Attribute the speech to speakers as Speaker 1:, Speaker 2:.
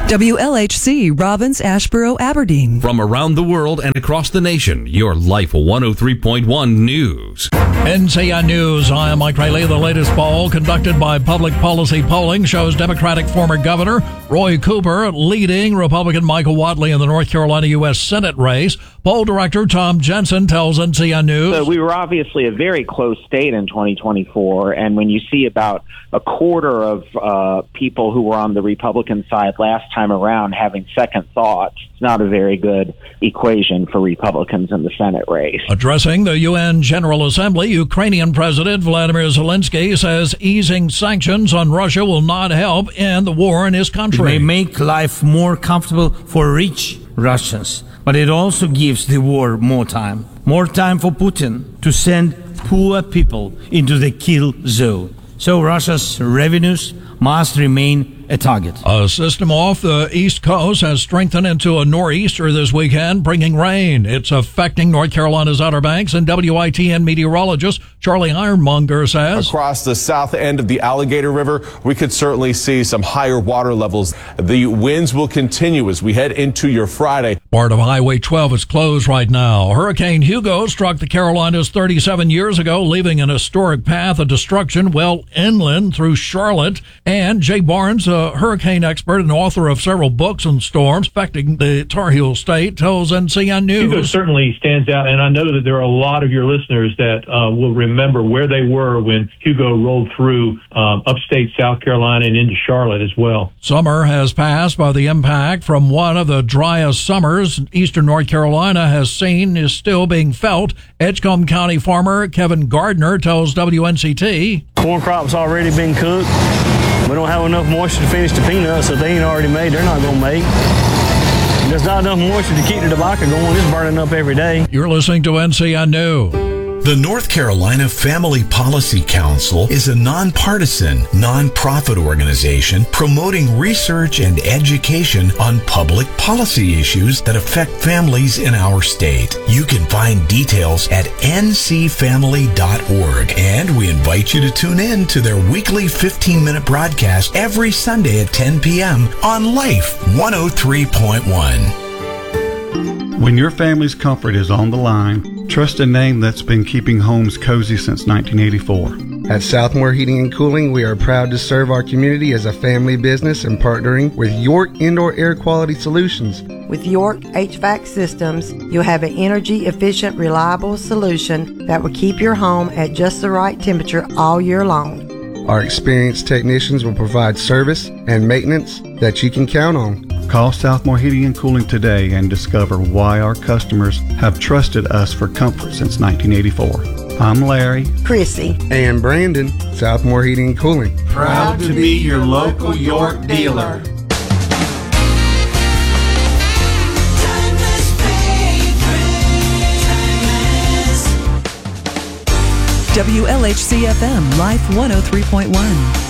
Speaker 1: WLHC Robbins, Ashboro, Aberdeen.
Speaker 2: From around the world and across the nation, your Life 103.1 News.
Speaker 3: NCN News. I am Mike Rayleigh. The latest poll conducted by Public Policy Polling shows Democratic former Governor Roy Cooper leading Republican Michael Whatley in the North Carolina U.S. Senate race. Poll director Tom Jensen tells NCN News.
Speaker 4: So we were obviously a very close state in 2024, and when you see about a quarter of people who were on the Republican side last time around having second thoughts, it's not a very good equation for Republicans in the Senate race.
Speaker 3: Addressing the UN General Assembly, Ukrainian President Vladimir Zelensky says easing sanctions on Russia will not help end the war in his country.
Speaker 5: It may make life more comfortable for rich Russians, but it also gives the war more time for Putin to send poor people into the kill zone. So Russia's revenues must remain a target.
Speaker 3: A system off the East Coast has strengthened into a nor'easter this weekend, bringing rain. It's affecting North Carolina's Outer Banks, and WITN meteorologist Charlie Ironmonger says
Speaker 6: across the south end of the Alligator River, we could certainly see some higher water levels. The winds will continue as we head into your Friday.
Speaker 3: Part of Highway 12 is closed right now. Hurricane Hugo struck the Carolinas 37 years ago, leaving an historic path of destruction well inland through Charlotte. And Jay Barnes, a hurricane expert and author of several books on storms affecting the Tar Heel State, tells NCN News.
Speaker 7: Hugo certainly stands out, and I know that there are a lot of your listeners that will remember where they were when Hugo rolled through upstate South Carolina and into Charlotte as well.
Speaker 3: Summer has passed, but the impact from one of the driest summers eastern North Carolina has seen is still being felt. Edgecombe County farmer Kevin Gardner tells WNCT.
Speaker 8: Corn crop's already been cooked. We don't have enough moisture to finish the peanuts, so if they ain't already made, they're not going to make. There's not enough moisture to keep the tobacco going. It's burning up every day.
Speaker 3: You're listening to NCN News.
Speaker 9: The North Carolina Family Policy Council is a nonpartisan, nonprofit organization promoting research and education on public policy issues that affect families in our state. You can find details at ncfamily.org, and we invite you to tune in to their weekly 15-minute broadcast every Sunday at 10 p.m. on Life 103.1.
Speaker 10: When your family's comfort is on the line, trust a name that's been keeping homes cozy since 1984.
Speaker 11: At Southmore Heating and Cooling, we are proud to serve our community as a family business and partnering with York Indoor Air Quality Solutions.
Speaker 12: With York HVAC systems, you'll have an energy-efficient, reliable solution that will keep your home at just the right temperature all year long.
Speaker 11: Our experienced technicians will provide service and maintenance that you can count on.
Speaker 10: Call Southmore Heating and Cooling today and discover why our customers have trusted us for comfort since 1984. I'm Larry,
Speaker 12: Chrissy,
Speaker 11: and Brandon. Southmore Heating and Cooling.
Speaker 13: Proud to be your local York dealer.
Speaker 1: WLHC FM, Life 103.1.